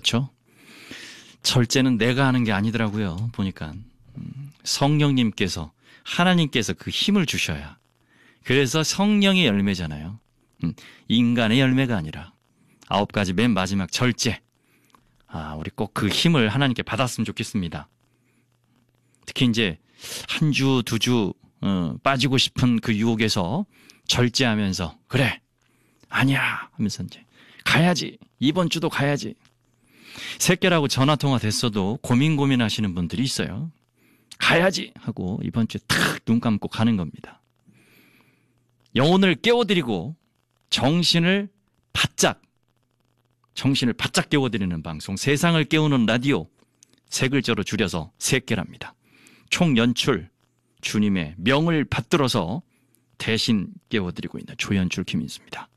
그렇죠? 절제는 내가 하는 게 아니더라고요. 보니까 성령님께서 하나님께서 그 힘을 주셔야. 그래서 성령의 열매잖아요. 인간의 열매가 아니라 9가지 맨 마지막 절제. 우리 꼭 그 힘을 하나님께 받았으면 좋겠습니다. 특히 이제 한 주, 2주 빠지고 싶은 그 유혹에서 절제하면서 그래 아니야 하면서 이제 가야지, 이번 주도 가야지. 새끼라고 전화통화 됐어도 고민하시는 분들이 있어요. 가야지 하고 이번 주에 탁 눈 감고 가는 겁니다. 영혼을 깨워드리고 정신을 바짝 깨워드리는 방송, 세상을 깨우는 라디오, 3글자로 줄여서 새끼랍니다. 총연출 주님의 명을 받들어서 대신 깨워드리고 있는 조연출 김인수입니다.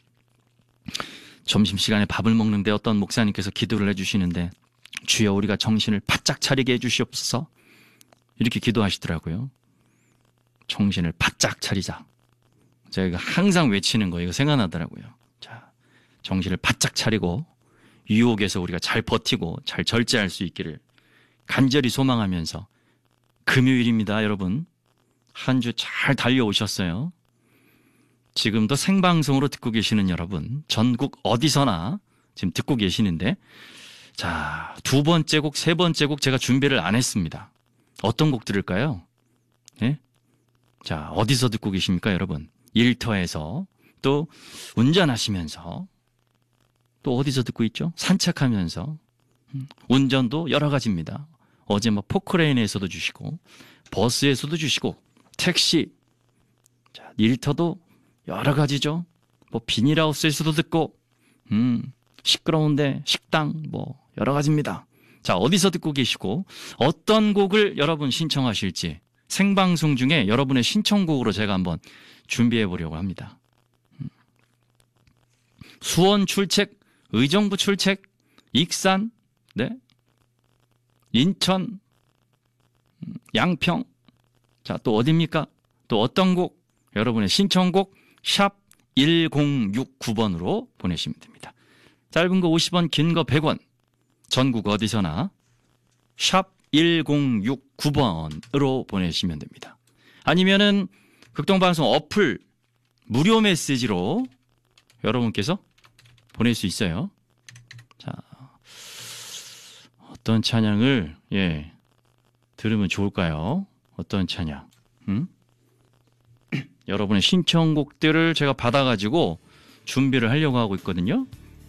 점심시간에 밥을 먹는데 어떤 목사님께서 기도를 해주시는데 주여 우리가 정신을 바짝 차리게 해주시옵소서 이렇게 기도하시더라고요. 정신을 바짝 차리자. 제가 항상 외치는 거 이거 생각나더라고요. 자, 정신을 바짝 차리고 유혹에서 우리가 잘 버티고 잘 절제할 수 있기를 간절히 소망하면서 금요일입니다, 여러분. 한 주 잘 달려오셨어요. 지금도 생방송으로 듣고 계시는 여러분, 전국 어디서나 지금 듣고 계시는데, 자, 2번째 곡, 3번째 곡 제가 준비를 안 했습니다. 어떤 곡 들을까요? 예? 자, 어디서 듣고 계십니까, 여러분? 일터에서, 또 운전하시면서, 또 어디서 듣고 있죠? 산책하면서. 운전도 여러 가지입니다. 어제 포크레인에서도 주시고, 버스에서도 주시고, 택시, 자, 일터도 여러 가지죠. 비닐하우스에서도 듣고, 시끄러운데 식당, 여러 가지입니다. 자, 어디서 듣고 계시고, 어떤 곡을 여러분 신청하실지, 생방송 중에 여러분의 신청곡으로 제가 한번 준비해 보려고 합니다. 수원 출첵, 의정부 출첵, 익산, 네, 인천, 양평, 자, 또 어디입니까? 또 어떤 곡? 여러분의 신청곡 샵 1069번으로 보내시면 됩니다. 짧은 거 50원, 긴 거 100원. 전국 어디서나 샵 1069번으로 보내시면 됩니다. 아니면은 극동방송 어플 무료 메시지로 여러분께서 보낼 수 있어요. 자, 어떤 찬양을 들으면 좋을까요? 어떤 찬양? 여러분의 신청곡들을 제가 받아가지고 준비를 하려고 하고 있거든요.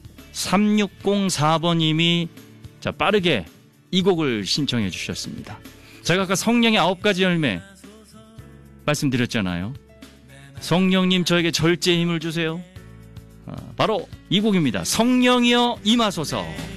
3604번님이 자, 빠르게 이 곡을 신청해 주셨습니다. 제가 아까 성령의 9가지 열매 말씀드렸잖아요. 성령님 저에게 절제의 힘을 주세요. 바로 이 곡입니다. 성령이여 임하소서.